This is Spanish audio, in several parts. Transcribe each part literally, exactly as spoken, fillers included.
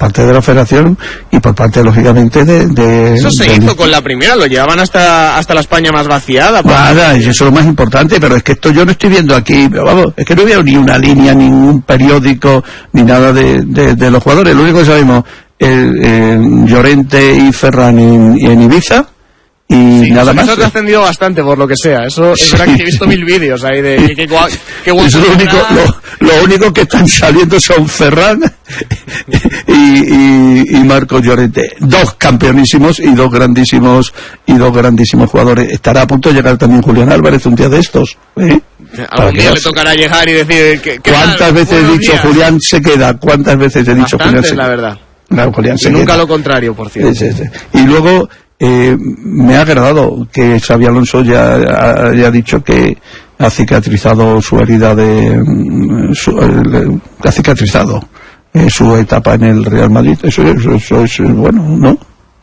parte de la federación y por parte, lógicamente, de... de eso se de, hizo con la primera, lo llevaban hasta hasta la España más vaciada. Nada, eso es lo más importante, pero es que esto yo no estoy viendo aquí, vamos, es que no veo ni una línea, ningún periódico, ni nada de, de, de los jugadores. Lo único que sabemos, el, el Llorente y Ferran en, en Ibiza, y sí, nada más. Eso te ha ascendido bastante, por lo que sea. Eso es verdad que he visto mil vídeos ahí de que, que, que, que eso es lo único, lo, lo único que están saliendo son Ferran y, y, y Marcos Llorente, dos campeonísimos y dos grandísimos y dos grandísimos jugadores. Estará a punto de llegar también Julián Álvarez un día de estos, ¿eh? Algún día le tocará llegar y decir que, que ¿cuántas tal? veces Buenos he dicho días. Julián se queda? ¿Cuántas veces he dicho Bastantes, Julián se queda? la verdad. No, Julián se y nunca queda. lo contrario, por cierto. Sí, sí, sí. Y luego eh, me ha agradado que Xabi Alonso ya haya dicho que ha cicatrizado su herida de su, eh, ha cicatrizado eh, su etapa en el Real Madrid. Eso, eso, eso es bueno, ¿no?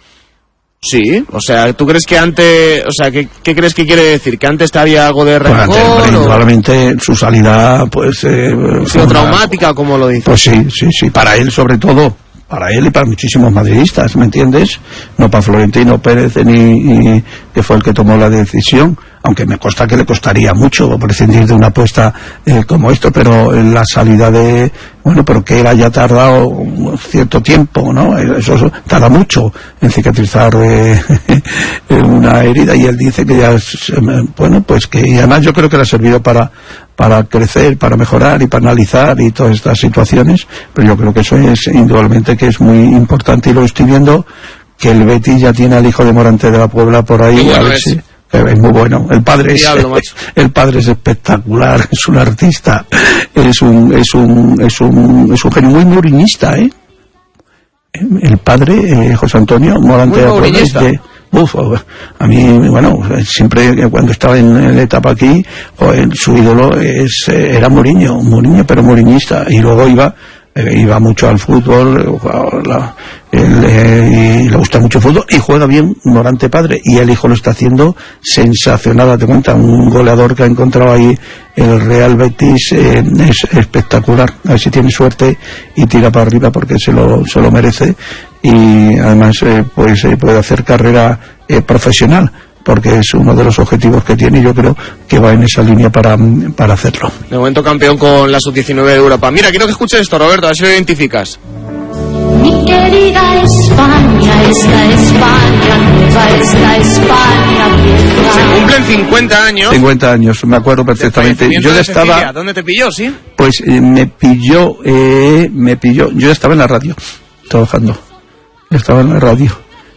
Sí, o sea, ¿tú crees que antes, o sea, ¿qué, qué crees que quiere decir? ¿Que antes te había algo de rencor? Bueno, antes, o... probablemente su salida, pues... Eh, ¿fue traumática, como lo dice? Pues sí, sí, sí, para él sobre todo, para él y para muchísimos madridistas, ¿me entiendes? No para Florentino Pérez, ni, ni que fue el que tomó la decisión, aunque me consta que le costaría mucho prescindir de una apuesta eh, como esto, pero la salida de... Bueno, pero que él haya tardado cierto tiempo, ¿no? Eso, eso tarda mucho en cicatrizar eh, una herida, y él dice que ya, es, bueno, pues que, y además yo creo que le ha servido para para crecer, para mejorar y para analizar y todas estas situaciones, pero yo creo que eso es indudablemente que es muy importante, y lo estoy viendo que el Betis ya tiene al hijo de Morante de la Puebla por ahí. Bueno, a ver es. si... Es muy bueno. El padre es, Diablo, el padre es espectacular, es un artista, es un, es un, es un, es un genio muy mourinhista, ¿eh? El padre, eh, José Antonio Morante de la Puebla, es de, uf, a mí, bueno, siempre cuando estaba en, en la etapa aquí, joder, su ídolo es, era Mourinho, Mourinho, pero mourinhista, y luego iba, eh, iba mucho al fútbol, la, el, eh, y le gusta mucho el fútbol, y juega bien Morante padre, y el hijo lo está haciendo sensacional. Date cuenta, un goleador que ha encontrado ahí el Real Betis, eh, es espectacular. A ver si tiene suerte y tira para arriba, porque se lo, se lo merece, y además eh, pues eh, puede hacer carrera eh, profesional, porque es uno de los objetivos que tiene, y yo creo que va en esa línea para, para hacerlo. De momento campeón con la sub diecinueve de Europa. Mira, quiero que escuches esto, Roberto, a ver si lo identificas. Mi querida España, esta España nueva, esta España vieja. Se cumplen cincuenta años. cincuenta años, me acuerdo perfectamente. Yo ya estaba... ¿Dónde te pilló, sí? Pues eh, me pilló, eh, me pilló, yo ya estaba en la radio, trabajando. Yo estaba en la radio.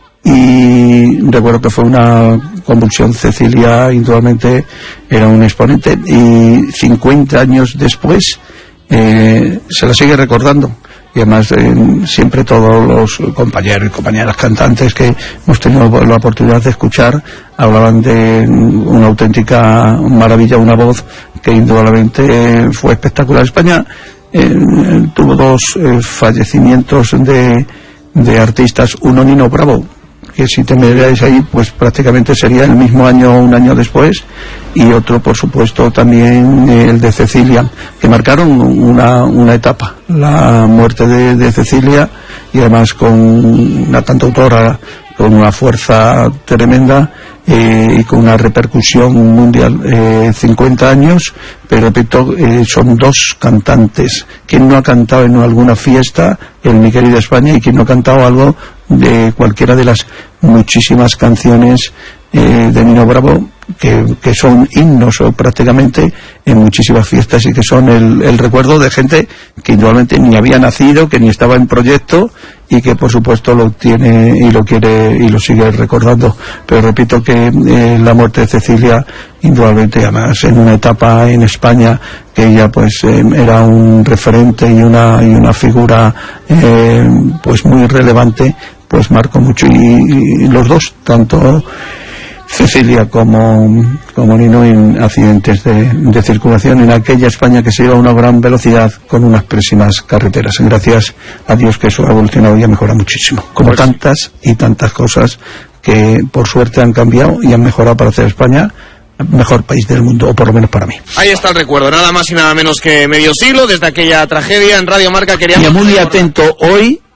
Y recuerdo que fue una convulsión. Cecilia indudablemente era un exponente, y cincuenta años después eh, se la sigue recordando, y además eh, siempre todos los compañeros y compañeras cantantes que hemos tenido la oportunidad de escuchar hablaban de una auténtica maravilla, una voz que indudablemente fue espectacular. España eh, tuvo dos eh, fallecimientos de, de artistas, uno Nino Bravo, que si te miráis ahí, pues prácticamente sería el mismo año, un año después, y otro, por supuesto, también el de Cecilia, que marcaron una, una etapa, la muerte de, de Cecilia, y además con una cantautora con una fuerza tremenda, eh, y con una repercusión mundial. eh, cincuenta años, pero repito, eh, son dos cantantes. Quien no ha cantado en alguna fiesta en Mi Querida España, y quien no ha cantado algo de cualquiera de las muchísimas canciones eh, de Nino Bravo, que, que son himnos o prácticamente en muchísimas fiestas, y que son el, el recuerdo de gente que indudablemente ni había nacido, que ni estaba en proyecto, y que por supuesto lo tiene y lo quiere y lo sigue recordando. Pero repito que eh, la muerte de Cecilia, indudablemente, además en una etapa en España que ella pues eh, era un referente y una y una figura eh, pues muy relevante, pues marcó mucho, y, y los dos, tanto Cecilia como, como Nino, en accidentes de, de circulación en aquella España que se iba a una gran velocidad con unas pésimas carreteras. Gracias a Dios que eso ha evolucionado y ha mejorado muchísimo, como pues tantas y tantas cosas que por suerte han cambiado y han mejorado para hacer España mejor país del mundo, o por lo menos para mí. Ahí está el recuerdo, nada más y nada menos que medio siglo desde aquella tragedia. En Radio Marca queríamos... Y muy atento hoy